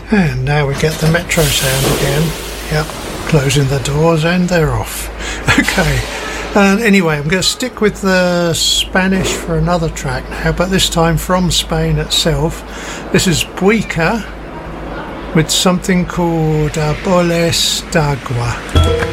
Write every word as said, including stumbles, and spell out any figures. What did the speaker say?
And now we get the metro sound again. Yep, closing the doors and they're off. Okay, and anyway, I'm going to stick with the Spanish for another track now, but this time from Spain itself. This is Buica with something called uh, Boles d'Agua.